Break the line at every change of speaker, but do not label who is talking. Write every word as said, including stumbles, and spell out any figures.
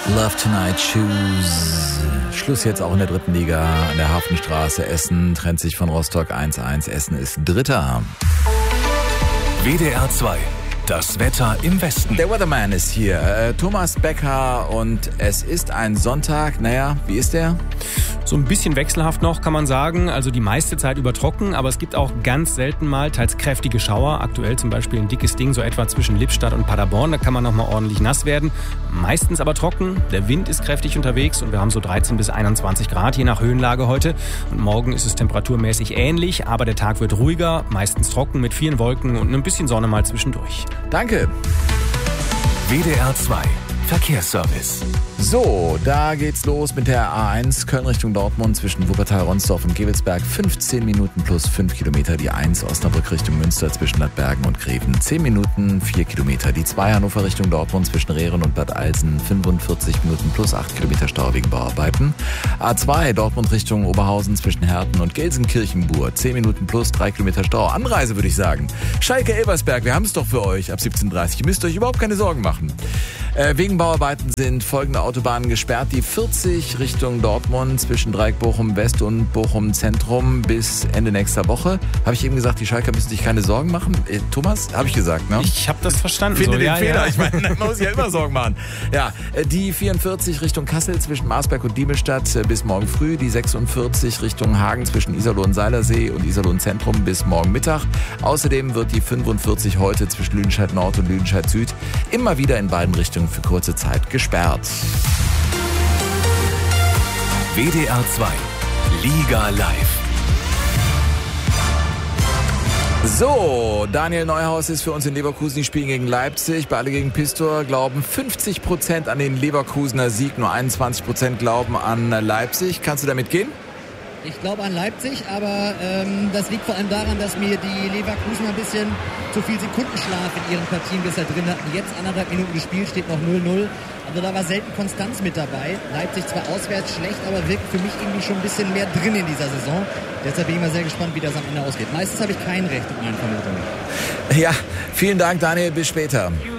Love Tonight, Choose. Schluss jetzt auch in der dritten Liga an der Hafenstraße. Essen trennt sich von Rostock eins eins. Essen ist Dritter.
W D R zwei. Das Wetter im Westen.
Der Weatherman ist hier, äh, Thomas Becker, und es ist ein Sonntag. Naja, wie ist der?
So ein bisschen wechselhaft noch, kann man sagen. Also die meiste Zeit über trocken, aber es gibt auch ganz selten mal teils kräftige Schauer. Aktuell zum Beispiel ein dickes Ding, so etwa zwischen Lippstadt und Paderborn. Da kann man noch mal ordentlich nass werden. Meistens aber trocken. Der Wind ist kräftig unterwegs und wir haben so dreizehn bis einundzwanzig Grad, je nach Höhenlage heute. Und morgen ist es temperaturmäßig ähnlich, aber der Tag wird ruhiger, meistens trocken mit vielen Wolken und ein bisschen Sonne mal zwischendurch.
Danke.
W D R zwei. Verkehrsservice.
So, da geht's los mit der A eins Köln Richtung Dortmund zwischen Wuppertal-Ronsdorf und Gevelsberg. fünfzehn Minuten plus fünf Kilometer. Die eins Osnabrück Richtung Münster zwischen Ladbergen und Greven. zehn Minuten, vier Kilometer. Die zwei Hannover Richtung Dortmund zwischen Rehren und Bad Alsen. fünfundvierzig Minuten plus acht Kilometer Stau wegen Bauarbeiten. A zwei Dortmund Richtung Oberhausen zwischen Herten und Gelsenkirchen-Bur. zehn Minuten plus drei Kilometer Stau. Anreise würde ich sagen. Schalke-Elversberg, wir haben es doch für euch ab siebzehn Uhr dreißig. Ihr müsst euch überhaupt keine Sorgen machen. Äh, wegen Bauarbeiten sind folgende Autobahnen gesperrt. Die vierzig Richtung Dortmund zwischen Dreieck Bochum West und Bochum Zentrum bis Ende nächster Woche. Habe ich eben gesagt, die Schalker müssen sich keine Sorgen machen? Äh, Thomas, habe ich gesagt, ne?
Ich habe das verstanden.
Finde
so.
den
ja,
Fehler.
Ja.
Ich meine, man muss sich ja immer Sorgen machen. Ja, äh, die vierundvierzig Richtung Kassel zwischen Marsberg und Diemelstadt äh, bis morgen früh. Die sechsundvierzig Richtung Hagen zwischen Iserlohn Seilersee und Iserlohn Zentrum bis morgen Mittag. Außerdem wird die fünfundvierzig heute zwischen Lüdenscheid Nord und Lüdenscheid Süd immer wieder in beiden Richtungen für kurze Zeit gesperrt.
W D R zwei. Liga live.
So, Daniel Neuhaus ist für uns in Leverkusen. Die spielen gegen Leipzig. Bei Alle gegen Pistor glauben fünfzig Prozent an den Leverkusener Sieg, nur einundzwanzig Prozent glauben an Leipzig. Kannst du damit gehen?
Ich glaube an Leipzig, aber ähm, das liegt vor allem daran, dass mir die Leverkusen ein bisschen zu viel Sekundenschlaf in ihren Partien bisher drin hatten. Jetzt anderthalb Minuten gespielt, steht noch null null. Also da war selten Konstanz mit dabei. Leipzig zwar auswärts schlecht, aber wirkt für mich irgendwie schon ein bisschen mehr drin in dieser Saison. Deshalb bin ich mal sehr gespannt, wie das am Ende ausgeht. Meistens habe ich kein Recht mit meinen Vermutungen.
Ja, vielen Dank, Daniel. Bis später.